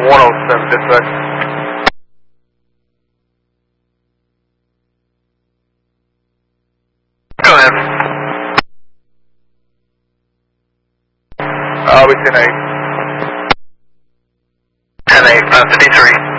107 dispatch. Go ahead. We 10-8. 10-8, 53.